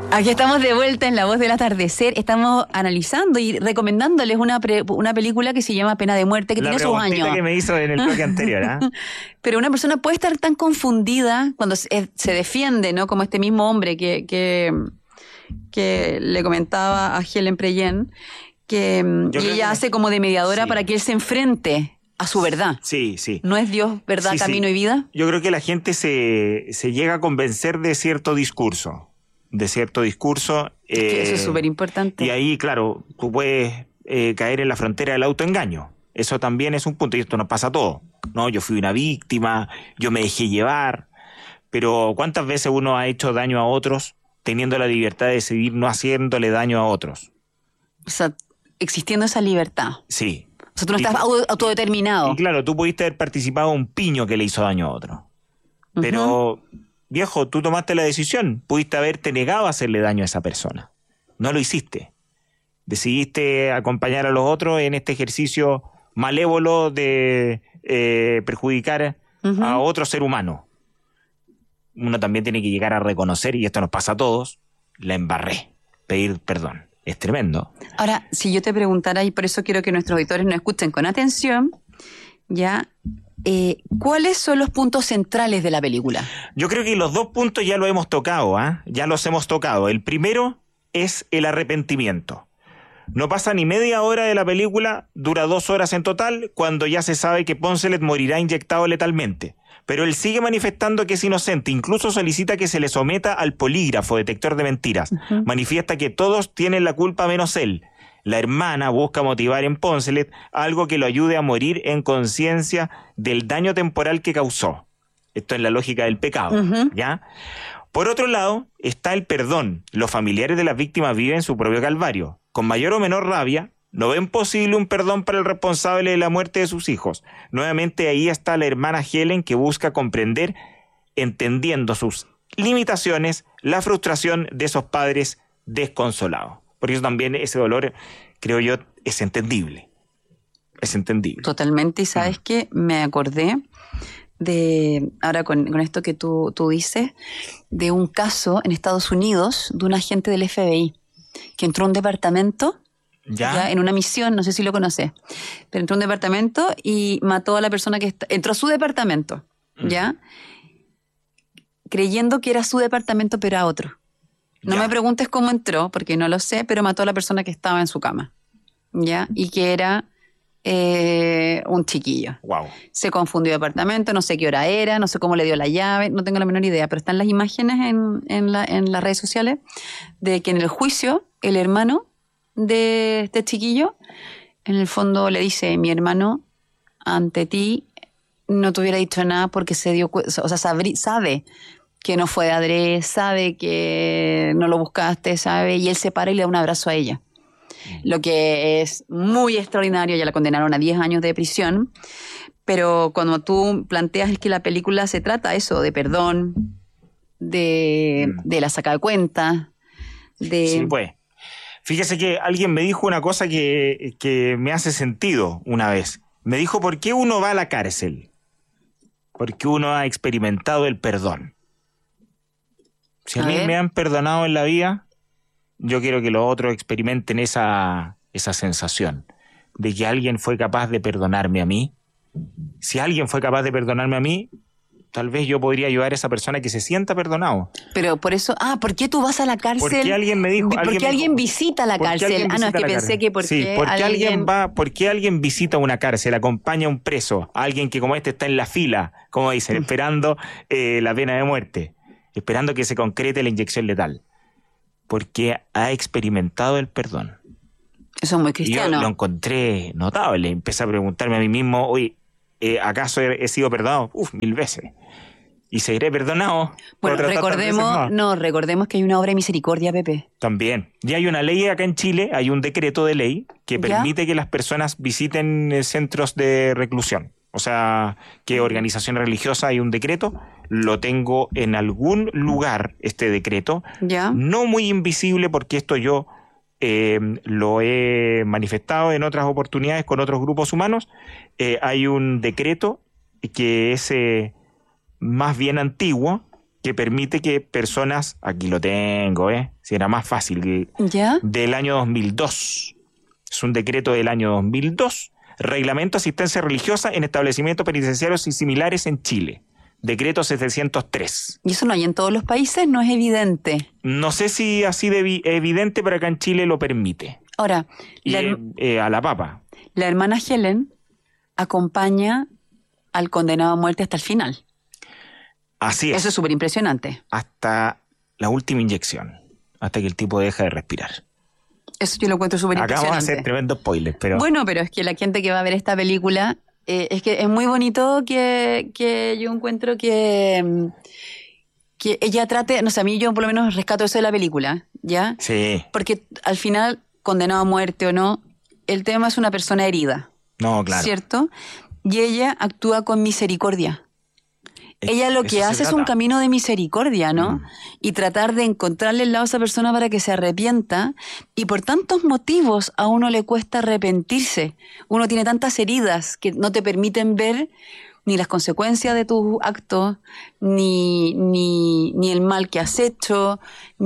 Aquí estamos de vuelta en La Voz del Atardecer. Estamos analizando y recomendándoles una película que se llama Pena de Muerte, que tiene sus años. La que me hizo en el bloque anterior, ¿eh? Pero una persona puede estar tan confundida cuando se defiende, ¿no? Como este mismo hombre que le comentaba a Helen Preyen, y ella hace como de mediadora para que él se enfrente a su verdad. Sí, sí. ¿No es Dios, verdad, camino y vida? Yo creo que la gente se llega a convencer de cierto discurso. Que eso es súper importante. Y ahí, claro, tú puedes caer en la frontera del autoengaño. Eso también es un punto, y esto nos pasa a todos, ¿no? Yo fui una víctima, yo me dejé llevar, pero ¿cuántas veces uno ha hecho daño a otros teniendo la libertad de decidir no haciéndole daño a otros? O sea, existiendo esa libertad. Sí. O sea, tú no estás autodeterminado. Y claro, tú pudiste haber participado en un piño que le hizo daño a otro. Pero, viejo, tú tomaste la decisión. Pudiste haberte negado a hacerle daño a esa persona. No lo hiciste. Decidiste acompañar a los otros en este ejercicio malévolo de perjudicar a otro ser humano. Uno también tiene que llegar a reconocer, y esto nos pasa a todos, la embarré. Pedir perdón. Es tremendo. Ahora, si yo te preguntara, y por eso quiero que nuestros auditores nos escuchen con atención, ¿ya? ¿Cuáles son los puntos centrales de la película? Yo creo que los dos puntos ya los hemos tocado, ya los hemos tocado. El primero es el arrepentimiento. No pasa ni media hora de la película, dura 2 horas en total, cuando ya se sabe que Poncelet morirá inyectado letalmente. Pero él sigue manifestando que es inocente, incluso solicita que se le someta al polígrafo, detector de mentiras. Manifiesta que todos tienen la culpa menos él. La hermana busca motivar en Poncelet algo que lo ayude a morir en conciencia del daño temporal que causó. Esto es la lógica del pecado, ¿ya? Por otro lado, está el perdón. Los familiares de las víctimas viven su propio calvario. Con mayor o menor rabia, no ven posible un perdón para el responsable de la muerte de sus hijos. Nuevamente ahí está la hermana Helen, que busca comprender, entendiendo sus limitaciones, la frustración de esos padres desconsolados. Por eso también ese dolor, creo yo, es entendible. Es entendible. Totalmente. Y ¿sabes qué? Me acordé de, ahora con esto que tú dices, de un caso en Estados Unidos de un agente del FBI que entró a un departamento ¿Ya? En una misión, no sé si lo conoces, pero entró a un departamento y mató a la persona que entró a su departamento, ¿ya? Creyendo que era su departamento, pero a otro. No me preguntes cómo entró, porque no lo sé, pero mató a la persona que estaba en su cama, ¿ya? Y que era un chiquillo. Wow. Se confundió de departamento, no sé qué hora era, no sé cómo le dio la llave, no tengo la menor idea, pero están las imágenes en las redes sociales de que en el juicio el hermano de este chiquillo, en el fondo le dice: mi hermano ante ti no te hubiera dicho nada porque se dio o sea, sabe que no fue de adrede, sabe que no lo buscaste, sabe, y él se para y le da un abrazo a ella. Lo que es muy extraordinario. Ya la condenaron a 10 años de prisión, pero cuando tú planteas es que la película se trata eso, de perdón, de la saca de cuenta, de... Sí, pues. Fíjese que alguien me dijo una cosa que me hace sentido una vez. Me dijo: ¿por qué uno va a la cárcel? Porque uno ha experimentado el perdón. Si a mí me han perdonado en la vida, yo quiero que los otros experimenten esa sensación de que alguien fue capaz de perdonarme a mí. Si alguien fue capaz de perdonarme a mí, tal vez yo podría ayudar a esa persona que se sienta perdonado. Pero por eso, ¿por qué tú vas a la cárcel? Porque alguien me dijo... ¿Por qué alguien visita la cárcel? No, es que pensé que ¿por qué alguien visita una cárcel, acompaña a un preso, a alguien que como este está en la fila, como dicen, esperando la pena de muerte, esperando que se concrete la inyección letal? Porque ha experimentado el perdón. Eso es muy cristiano. Y yo lo encontré notable. Empecé a preguntarme a mí mismo: oye, ¿acaso he sido perdonado? 1000 veces. Y seguiré perdonado. Bueno, recordemos que hay una obra de misericordia, Pepe. También. Ya hay una ley acá en Chile, hay un decreto de ley que permite que las personas visiten centros de reclusión. O sea, que organización religiosa, hay un decreto. Lo tengo en algún lugar, este decreto. ¿Ya? No muy invisible, porque esto yo lo he manifestado en otras oportunidades con otros grupos humanos. Hay un decreto que es más bien antiguo, que permite que personas, aquí lo tengo, si era más fácil, ¿Ya? del año 2002. Es un decreto del año 2002, Reglamento de Asistencia Religiosa en Establecimientos Penitenciarios y Similares en Chile. Decreto 703. ¿Y eso no hay en todos los países? ¿No es evidente? No sé si así de evidente, pero acá en Chile lo permite. Ahora, Y a la papa. la hermana Helen acompaña al condenado a muerte hasta el final. Así es. Eso es súper impresionante. Hasta la última inyección, hasta que el tipo deja de respirar. Eso yo lo encuentro súper Acá impresionante. vamos a hacer tremendo spoiler, pero... Bueno, pero es que la gente que va a ver esta película, es que es muy bonito que yo encuentro que ella trate, no sé, a mí yo por lo menos rescato eso de la película, ¿ya? Sí. Porque al final, condenado a muerte o no, el tema es una persona herida, No, claro. ¿cierto? Y ella actúa con misericordia. Ella lo que hace es un camino de misericordia, ¿no? Y tratar de encontrarle el lado a esa persona para que se arrepienta. Y por tantos motivos a uno le cuesta arrepentirse. Uno tiene tantas heridas que no te permiten ver ni las consecuencias de tus actos, ni el mal que has hecho,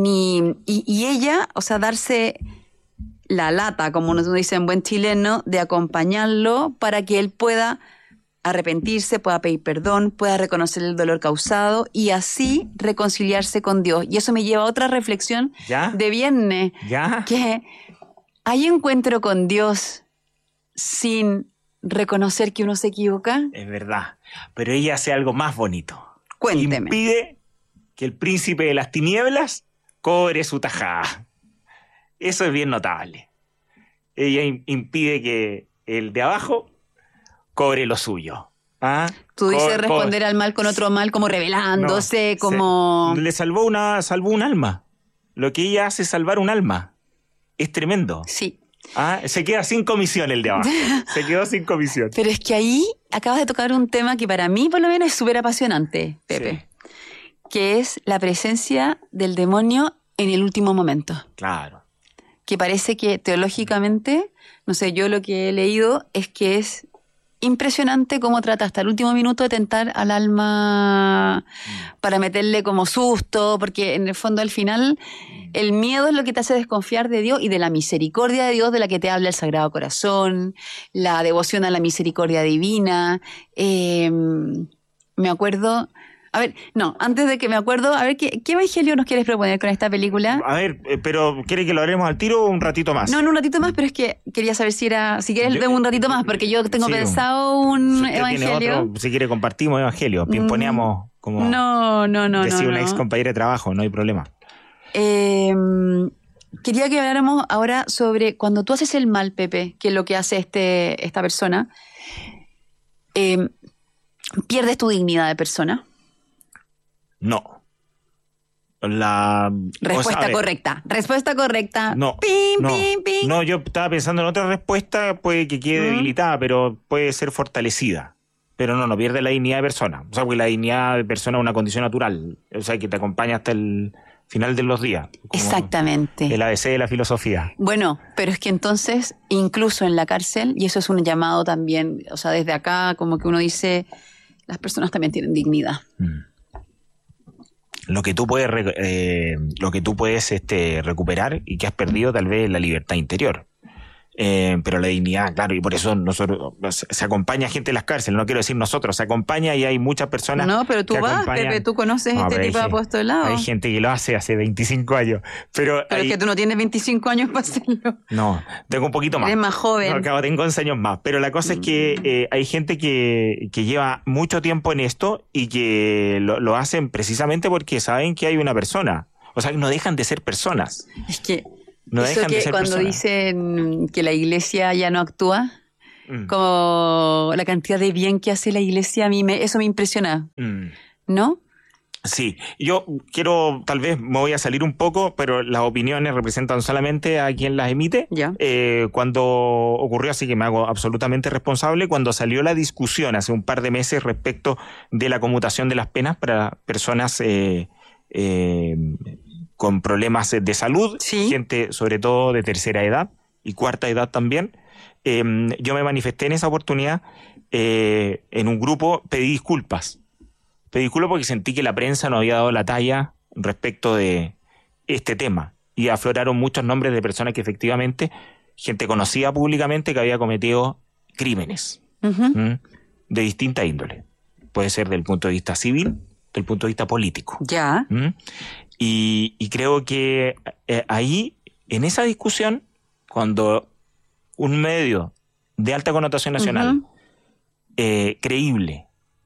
y ella, o sea, darse la lata, como uno dice en buen chileno, de acompañarlo para que él pueda arrepentirse, pueda pedir perdón, pueda reconocer el dolor causado y así reconciliarse con Dios. Y eso me lleva a otra reflexión ¿Ya? de viernes, ¿Ya? que hay encuentro con Dios sin reconocer que uno se equivoca. Es verdad. Pero ella hace algo más bonito. Cuénteme. Impide que el príncipe de las tinieblas cobre su tajada. Eso es bien notable. Ella impide que el de abajo cobre lo suyo. ¿Ah? Tú dices responder al mal con otro mal, como rebelándose, como... Le salvó un alma. Lo que ella hace es salvar un alma. Es tremendo. Sí. ¿Ah? Se queda sin comisión el de abajo. Se quedó sin comisión. Pero es que ahí acabas de tocar un tema que para mí, por lo menos, es súper apasionante, Pepe. Sí. Que es la presencia del demonio en el último momento. Claro. Que parece que teológicamente, no sé, yo lo que he leído es que es impresionante cómo trata hasta el último minuto de tentar al alma para meterle como susto, porque en el fondo al final el miedo es lo que te hace desconfiar de Dios y de la misericordia de Dios de la que te habla el Sagrado Corazón, la devoción a la misericordia divina. Me acuerdo... A ver, no, antes de que me acuerdo, a ver, ¿qué evangelio nos quieres proponer con esta película? A ver, pero ¿quiere que lo haremos al tiro o un ratito más? No, un ratito más, pero es que quería saber si quieres vemos un ratito más, porque yo tengo pensado un evangelio. Otro, si quiere compartimos evangelio, pimponeamos como no, decía una ex no. compañera de trabajo, no hay problema. Quería que habláramos ahora sobre cuando tú haces el mal, Pepe, que es lo que hace esta persona, pierdes tu dignidad de persona. No. Respuesta correcta. Respuesta correcta. No. Pim, no, pim, pim. No, yo estaba pensando en otra respuesta, puede que quede debilitada, pero puede ser fortalecida. Pero no pierde la dignidad de persona. O sea, porque la dignidad de persona es una condición natural. O sea, que te acompaña hasta el final de los días. Exactamente. El ABC de la filosofía. Bueno, pero es que entonces, incluso en la cárcel, y eso es un llamado también, o sea, desde acá como que uno dice, las personas también tienen dignidad. Lo que tú puedes recuperar y que has perdido tal vez la libertad interior. Pero la dignidad, claro, y por eso nosotros se acompaña gente en las cárceles, no quiero decir nosotros, se acompaña y hay muchas personas. No, pero tú vas, Pepe, tú conoces este tipo de apostolado. Hay gente que lo hace 25 años. Pero es que tú no tienes 25 años para hacerlo. No, tengo un poquito más. Eres más joven. No, tengo 11 años más. Pero la cosa es que hay gente que lleva mucho tiempo en esto y que lo hacen precisamente porque saben que hay una persona. O sea, que no dejan de ser personas. Es que no eso dejan que de ser cuando personas. dicen que la iglesia ya no actúa, como la cantidad de bien que hace la iglesia, eso me impresiona. ¿No? Sí, yo quiero, tal vez me voy a salir un poco, pero las opiniones representan solamente a quien las emite. Ya. Cuando ocurrió, así que me hago absolutamente responsable, cuando salió la discusión hace un par de meses respecto de la conmutación de las penas para personas con problemas de salud, ¿Sí? Gente sobre todo de tercera edad y cuarta edad también. Yo me manifesté en esa oportunidad, en un grupo pedí disculpas pedí disculpas porque sentí que la prensa no había dado la talla respecto de este tema. Y afloraron muchos nombres de personas que efectivamente, gente conocida públicamente que había cometido crímenes de distinta índole. Puede ser del punto de vista civil, del punto de vista político. Ya. Y creo que ahí, en esa discusión, cuando un medio de alta connotación nacional, creíble,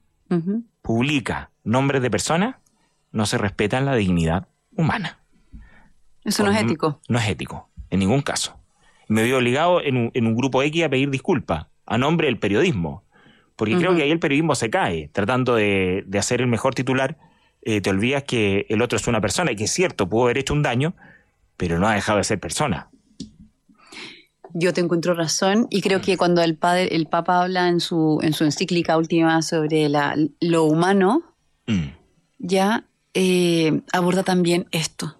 publica nombres de personas, no se respeta la dignidad humana. Eso no es ético. No es ético, en ningún caso. Me vi obligado en un grupo X a pedir disculpas a nombre del periodismo, porque creo que ahí el periodismo se cae, tratando de hacer el mejor titular. Te olvidas que el otro es una persona, y que es cierto, pudo haber hecho un daño, pero no ha dejado de ser persona. Yo te encuentro razón, y creo que cuando el Papa habla en su encíclica última sobre lo humano, ya aborda también esto.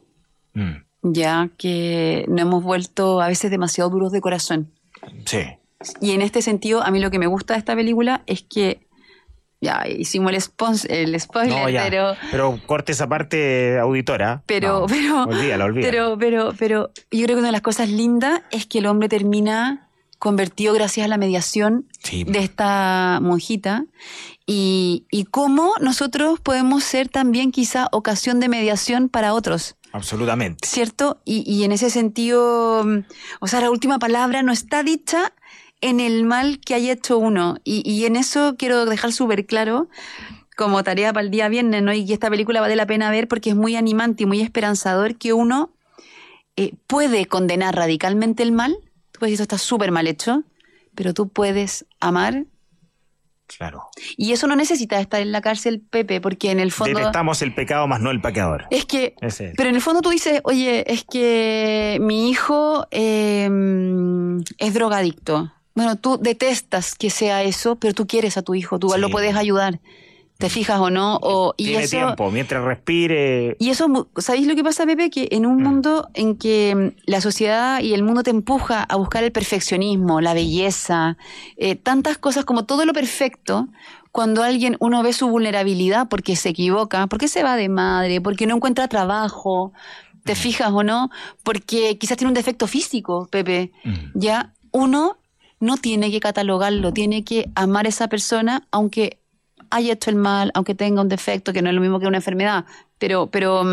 Ya que nos hemos vuelto a veces demasiado duros de corazón. Sí. Y en este sentido, a mí lo que me gusta de esta película es que, ya hicimos el spoiler, no, ya. Pero corte esa parte, auditora. Pero olvídala. Pero yo creo que una de las cosas lindas es que el hombre termina convertido gracias a la mediación de esta monjita. Y cómo nosotros podemos ser también quizá ocasión de mediación para otros. Absolutamente. ¿Cierto? Y en ese sentido, o sea, la última palabra no está dicha en el mal que haya hecho uno. Y en eso quiero dejar súper claro, como tarea para el día viernes, ¿no? Y que esta película vale la pena ver porque es muy animante y muy esperanzador, que uno puede condenar radicalmente el mal. Tú puedes decir, esto está súper mal hecho, pero tú puedes amar. Claro. Y eso no necesita estar en la cárcel, Pepe, porque en el fondo... Detestamos el pecado, más no el pecador. Es que... Pero en el fondo tú dices, oye, es que mi hijo es drogadicto. Bueno, tú detestas que sea eso, pero tú quieres a tu hijo, tú lo puedes ayudar. ¿Te fijas o no? Tiene tiempo, mientras respire. Y eso, ¿sabéis lo que pasa, Pepe? Que en un mundo en que la sociedad y el mundo te empuja a buscar el perfeccionismo, la belleza, tantas cosas como todo lo perfecto, cuando uno ve su vulnerabilidad porque se equivoca, porque se va de madre, porque no encuentra trabajo, ¿te fijas o no? Porque quizás tiene un defecto físico, Pepe. Ya uno no tiene que catalogarlo, tiene que amar a esa persona, aunque haya hecho el mal, aunque tenga un defecto, que no es lo mismo que una enfermedad, pero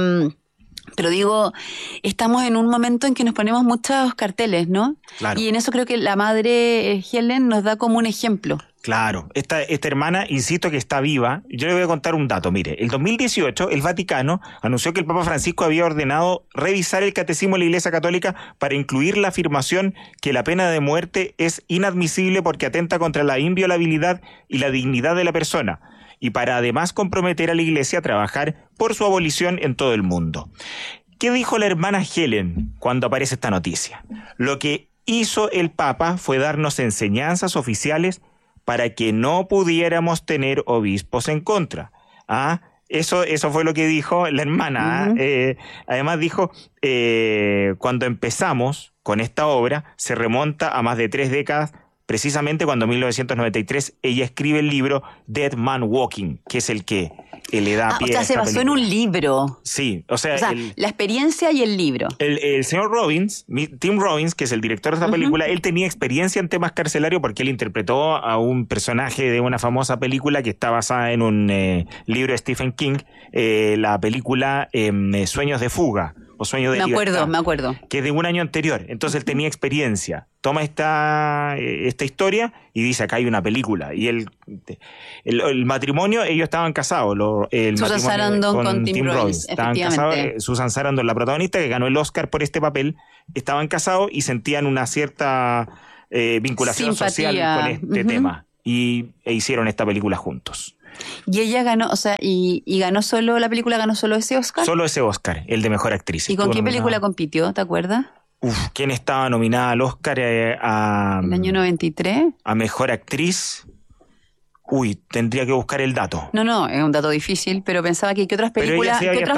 digo, estamos en un momento en que nos ponemos muchos carteles, ¿no? Claro. Y en eso creo que la madre Helen nos da como un ejemplo. Claro, esta hermana, insisto que está viva. Yo le voy a contar un dato. Mire, el 2018 el Vaticano anunció que el Papa Francisco había ordenado revisar el catecismo de la Iglesia Católica para incluir la afirmación que la pena de muerte es inadmisible porque atenta contra la inviolabilidad y la dignidad de la persona, y para además comprometer a la Iglesia a trabajar por su abolición en todo el mundo. ¿Qué dijo la hermana Helen cuando aparece esta noticia? Lo que hizo el Papa fue darnos enseñanzas oficiales para que no pudiéramos tener obispos en contra. Eso fue lo que dijo la hermana. Además dijo, cuando empezamos con esta obra, se remonta a más de 3 décadas, precisamente cuando en 1993 ella escribe el libro Dead Man Walking, que es el que le da pie a esta película. O sea, se basó en un libro. Sí, o sea la experiencia y el libro. El señor Robbins, Tim Robbins, que es el director de esta película, él tenía experiencia en temas carcelarios porque él interpretó a un personaje de una famosa película que está basada en un libro de Stephen King, la película Sueños de Fuga o Sueños de Libertad. Me acuerdo. Que es de un año anterior. Entonces él tenía experiencia. Toma esta historia y dice, acá hay una película. Y el matrimonio, ellos estaban casados. Susan Sarandon con Tim Robbins, estaban casados. Susan Sarandon, la protagonista, que ganó el Oscar por este papel, estaban casados y sentían una cierta vinculación social con este tema. E hicieron esta película juntos. Y ella ganó, o sea, y ganó solo, la película ganó solo ese Oscar. Solo ese Oscar, el de mejor actriz. ¿Y con qué película compitió? ¿Te acuerdas? ¿Quién estaba nominada al Oscar ¿El año 93? A mejor actriz? Tendría que buscar el dato. No, es un dato difícil, pero pensaba que otras películas,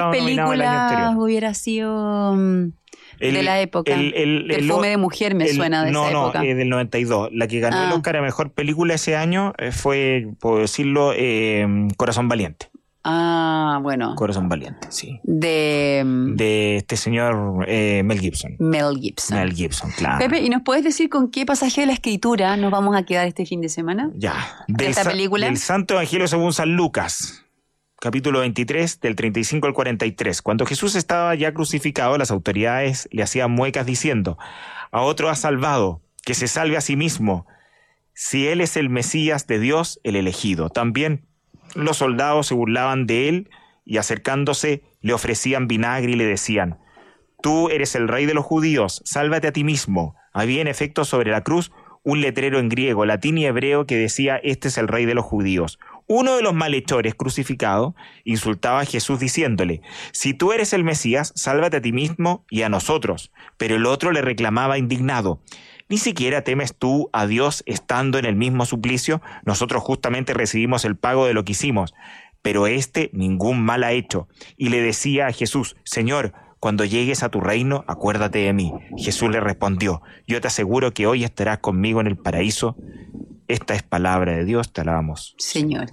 hubiera sido de la época. Perfume de mujer me suena de esa época. No, del 92. La que ganó el Oscar a mejor película ese año fue, por decirlo, Corazón Valiente. Ah, bueno. Corazón Valiente, sí. De este señor Mel Gibson. Mel Gibson. Mel Gibson, claro. Pepe, ¿y nos puedes decir con qué pasaje de la Escritura nos vamos a quedar este fin de semana? Ya. ¿De esta película? Del Santo Evangelio según San Lucas. Capítulo 23, del 35 al 43. Cuando Jesús estaba ya crucificado, las autoridades le hacían muecas diciendo: a otro ha salvado, que se salve a sí mismo, si él es el Mesías de Dios, el elegido. También los soldados se burlaban de él y acercándose le ofrecían vinagre y le decían: tú eres el rey de los judíos, sálvate a ti mismo. Había en efecto sobre la cruz un letrero en griego, latín y hebreo que decía: este es el rey de los judíos. Uno de los malhechores crucificados insultaba a Jesús diciéndole: si tú eres el Mesías, sálvate a ti mismo y a nosotros. Pero el otro le reclamaba indignado: ¿ni siquiera temes tú a Dios estando en el mismo suplicio? Nosotros justamente recibimos el pago de lo que hicimos, pero éste ningún mal ha hecho. Y le decía a Jesús: Señor, cuando llegues a tu reino, acuérdate de mí. Jesús le respondió: yo te aseguro que hoy estarás conmigo en el paraíso. Esta es palabra de Dios, te alabamos. Señor,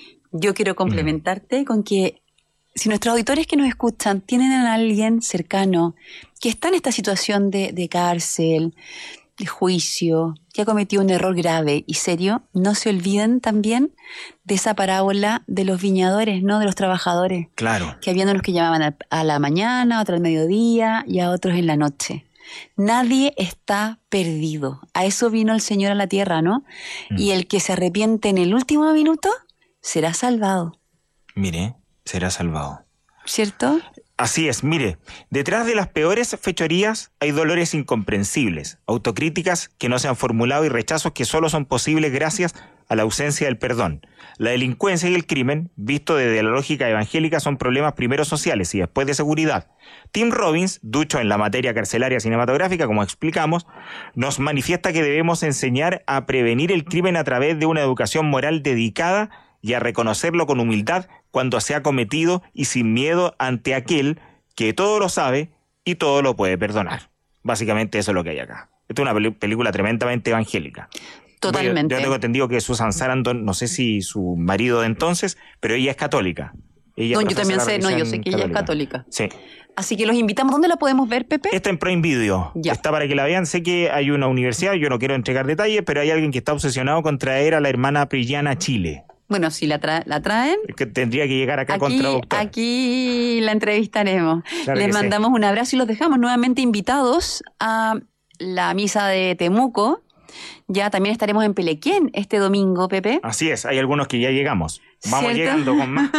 yo quiero complementarte con que si nuestros auditores que nos escuchan tienen a alguien cercano que está en esta situación de cárcel, de juicio, que ha cometido un error grave y serio, no se olviden también de esa parábola de los viñadores, ¿no? De los trabajadores. Claro. Que habían unos que llamaban a la mañana, otros al mediodía y a otros en la noche. Nadie está perdido. A eso vino el Señor a la tierra, ¿no? Y el que se arrepiente en el último minuto será salvado. Mire, será salvado. ¿Cierto? Así es, mire, detrás de las peores fechorías hay dolores incomprensibles, autocríticas que no se han formulado y rechazos que solo son posibles gracias a la ausencia del perdón. La delincuencia y el crimen, visto desde la lógica evangélica, son problemas primero sociales y después de seguridad. Tim Robbins, ducho en la materia carcelaria cinematográfica, como explicamos, nos manifiesta que debemos enseñar a prevenir el crimen a través de una educación moral dedicada y a reconocerlo con humildad cuando se ha cometido y sin miedo ante aquel que todo lo sabe y todo lo puede perdonar. Básicamente eso es lo que hay acá. Esta es una película tremendamente evangélica. Totalmente. Yo tengo entendido que Susan Sarandon, no sé si su marido de entonces, pero ella es católica. No, yo también sé, yo sé que ella es católica. Sí. Así que los invitamos. ¿Dónde la podemos ver, Pepe? Está en Prime Video. Ya. Está para que la vean. Sé que hay una universidad, yo no quiero entregar detalles, pero hay alguien que está obsesionado con traer a la hermana Prillana a Chile. Bueno, si la traen, Que tendría que llegar acá con traductor. Aquí la entrevistaremos. Claro. Les mandamos un abrazo y los dejamos nuevamente invitados a la misa de Temuco. Ya también estaremos en Pelequén este domingo, Pepe. Así es, hay algunos que ya llegamos. Vamos ¿Cierto? llegando con más.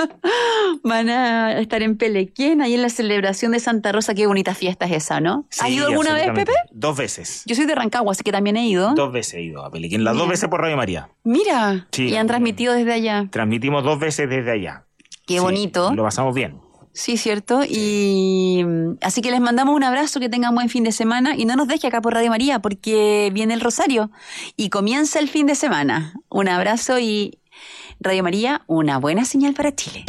Van a estar en Pelequén, ahí en la celebración de Santa Rosa. Qué bonita fiesta es esa, ¿no? Sí, ¿Has ido alguna vez, absolutamente. Pepe? 2 veces. Yo soy de Rancagua, así que también he ido. 2 veces he ido a Pelequén. Las 2 Mira. veces por Radio María. Mira, Sí. y han transmitido desde allá. Transmitimos 2 veces desde allá. Qué Sí, bonito. Lo pasamos bien. Sí, cierto. Y así que les mandamos un abrazo, que tengan buen fin de semana y no nos deje acá por Radio María porque viene el Rosario y comienza el fin de semana. Un abrazo y Radio María, una buena señal para Chile.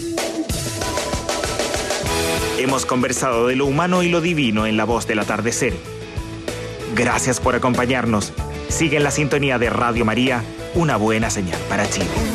Hemos conversado de lo humano y lo divino en La Voz del Atardecer. Gracias por acompañarnos. Sigue en la sintonía de Radio María, una buena señal para Chile.